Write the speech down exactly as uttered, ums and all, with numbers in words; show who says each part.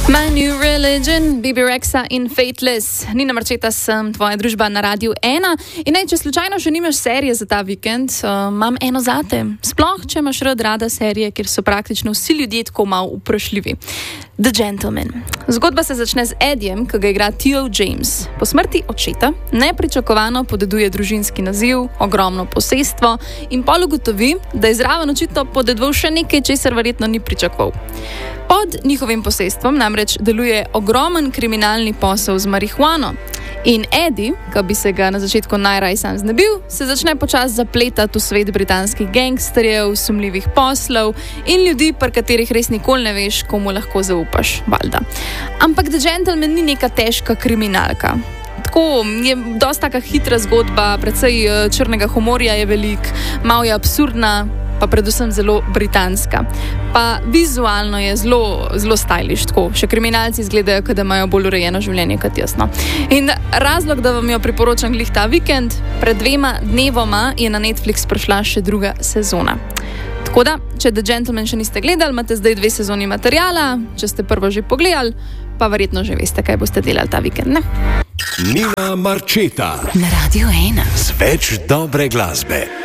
Speaker 1: My New Religion, Bibi Rexa in Fateless. Nina Marčeta sem, tvoja družba na Radiu ena. In naj, če slučajno še nimaš serije za ta vikend, uh, imam eno zate. Sploh, če imaš rad rada serije, kjer so praktično vsi ljudje tako malo vprašljivi. The Gentleman. Zgodba se začne z Edijem, ki ga igra Theo James. Po smrti očeta nepričakovano podeduje družinski naziv, ogromno posestvo in pol ugotovi, da je zraven očitno podedoval še nekaj, česar verjetno ni pričakoval. Pod njihovim posestvom namreč deluje ogromen kriminalni posel z marihuano. In Eddie, ki bi se ga na začetku najraj sam znebil, se začne počasi zapletati v svet britanskih gangsterjev, sumljivih poslov in ljudi, pri katerih res nikoli ne veš, komu lahko zaupaš, valjda. Ampak The Gentleman ni neka težka kriminalka. Tako je dosta taka hitra zgodba, precej črnega humorja je velik, malo je absurdna, pa predvsem zelo britanska. Pa vizualno je zelo, zelo stylish, tako. Še kriminalci izgledajo, kot da imajo bolj urejeno življenje kot jaz. No. In razlog, da vam jo priporočam glih ta vikend, pred dvema dnevoma je na Netflix prišla še druga sezona. Tako da, če The Gentleman še niste gledali, imate zdaj dve sezoni materijala, če ste prvo že pogledali, pa verjetno že veste, kaj boste delali ta vikend, ne?
Speaker 2: Nina Marčeta
Speaker 3: na Radiu ena.
Speaker 2: Z več dobre glasbe.